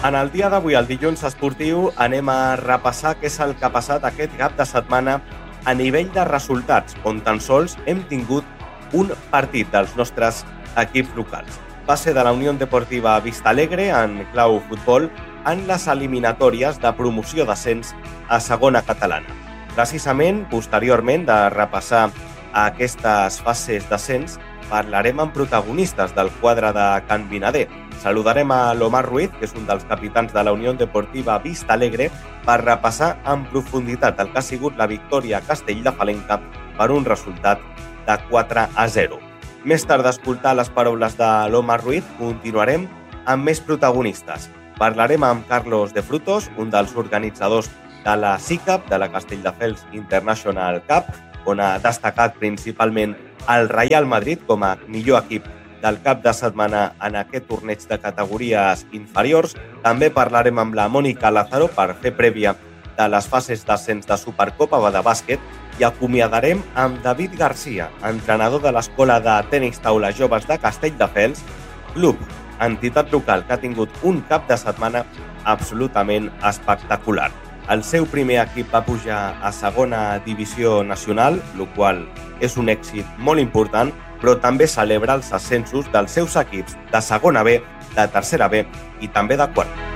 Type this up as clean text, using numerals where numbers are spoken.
En el dia d'avui, el dilluns esportiu, anem a repassar què és el que ha passat aquest cap de setmana a nivell de resultats, on tan sols hem tingut un partit dels nostres equips locals. Va ser de la Unió Deportiva Vistalegre en clau futbol en les eliminatòries de promoció d'ascens a segona catalana. Precisament, posteriorment de repassar aquestes fases d'ascens, parlarem amb protagonistes del quadre de Can Vinader. Saludarem a l'Omar Ruiz, que és un dels capitans de la Unió Deportiva Vistalegre, per repassar en profunditat el que ha sigut la victòria a Castelldefalenca per un resultat de 4-0. Més tard d'escoltar les paraules de l'Omar Ruiz, continuarem amb més protagonistes. Parlarem amb Carlos de Frutos, un dels organitzadors de la CICAP, de la Castelldefels International Cup, on ha destacat principalment el Real Madrid com a millor equip del cap de setmana en aquest torneig de categories inferiors. També parlarem amb la Mònica Lázaro per fer prèvia de les fases d'ascens de Supercopa de bàsquet i acomiadarem amb David Garcia, entrenador de l'Escola de Tenis Taula Joves de Castelldefels, club, entitat local que ha tingut un cap de setmana absolutament espectacular. El seu primer equip va pujar a segona divisió nacional, el qual és un èxit molt important, però també celebra els ascensos dels seus equips de segona B, de tercera B i també de quarta.